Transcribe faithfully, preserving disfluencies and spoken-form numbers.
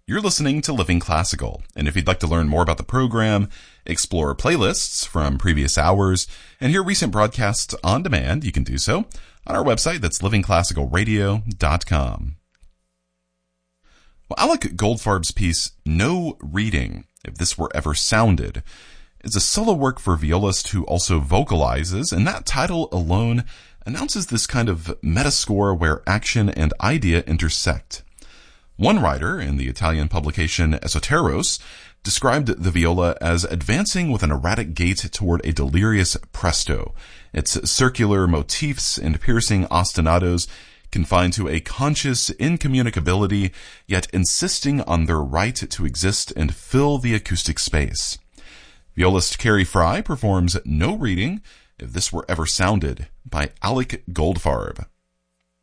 You're listening to Living Classical, and if you'd like to learn more about the program, explore playlists from previous hours, and hear recent broadcasts on demand, you can do so on our website. That's living classical radio dot com. Well, Alec Goldfarb's piece, No Reading, If This Were Ever Sounded, is a solo work for a violist who also vocalizes, and that title alone announces this kind of metascore where action and idea intersect. One writer in the Italian publication Esoteros described the viola as advancing with an erratic gait toward a delirious presto, its circular motifs and piercing ostinatos confined to a conscious incommunicability, yet insisting on their right to exist and fill the acoustic space. Violist Carrie Fry performs No Reading, If This Were Ever Sounded, by Alec Goldfarb.